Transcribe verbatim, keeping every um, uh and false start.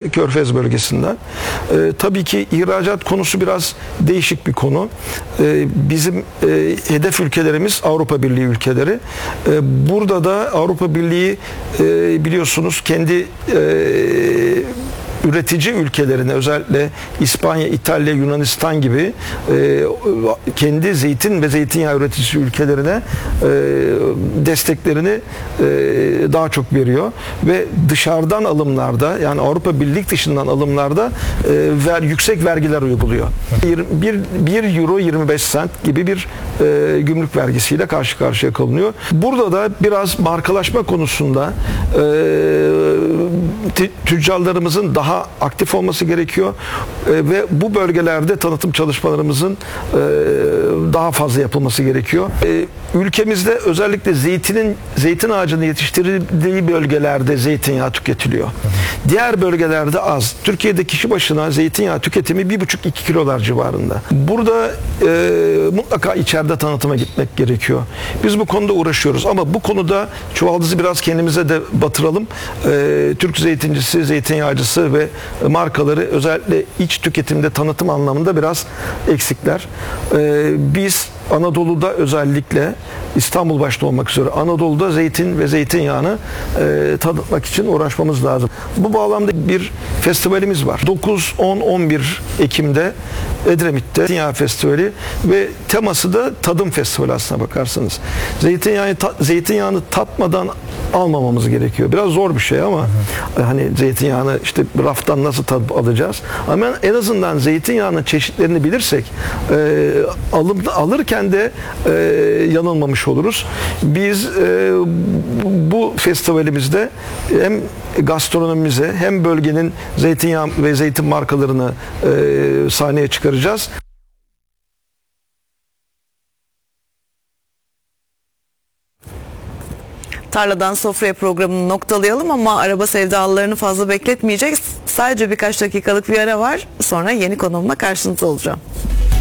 Körfez bölgesinden. E, tabii ki ihracat konusu biraz değişik bir konu. E, bizim e, hedef ülkelerimiz Avrupa Birliği ülkeleri. E, burada da Avrupa Birliği e, biliyorsunuz kendi e, üretici ülkelerine, özellikle İspanya, İtalya, Yunanistan gibi e, kendi zeytin ve zeytinyağı üreticisi ülkelerine e, desteklerini e, daha çok veriyor ve dışarıdan alımlarda, yani Avrupa Birliği dışından alımlarda e, ver, yüksek vergiler uyguluyor. bir euro yirmi beş sent gibi bir e, gümrük vergisiyle karşı karşıya kalınıyor. Burada da biraz markalaşma konusunda e, tüccarlarımızın daha aktif olması gerekiyor e, ve bu bölgelerde tanıtım çalışmalarımızın e, daha fazla yapılması gerekiyor. E, ülkemizde özellikle zeytinin zeytin ağacının yetiştirildiği bölgelerde zeytinyağı tüketiliyor. Diğer bölgelerde az. Türkiye'de kişi başına zeytinyağı tüketimi bir buçuk iki kilolar civarında. Burada e, mutlaka içeride tanıtıma gitmek gerekiyor. Biz bu konuda uğraşıyoruz ama bu konuda çuvaldızı biraz kendimize de batıralım. E, Türk zeytincisi, zeytinyağcısı ve markaları özellikle iç tüketimde tanıtım anlamında biraz eksikler. Ee, biz Anadolu'da, özellikle İstanbul başta olmak üzere Anadolu'da zeytin ve zeytinyağını e, tanıtmak için uğraşmamız lazım. Bu bağlamda bir festivalimiz var. dokuz, on, on bir Ekim'de Edremit'te Zeytinyağı Festivali ve teması da Tadım Festivali aslına bakarsanız. Zeytinyağı, ta, zeytinyağını tatmadan almamamız gerekiyor. Biraz zor bir şey ama hı hı. hani zeytinyağını işte raftan nasıl tadıp alacağız? Ama en azından zeytinyağının çeşitlerini bilirsek e, alım, alırken de e, yanılmamış oluruz. Biz e, bu festivalimizde hem gastronomimize hem bölgenin zeytinyağı ve zeytin markalarını e, sahneye çıkaracağız. Tarladan Sofraya programını noktalayalım ama araba sevdalılarını fazla bekletmeyeceğiz. Sadece birkaç dakikalık bir ara var. Sonra yeni konuğumla karşınızda olacağım.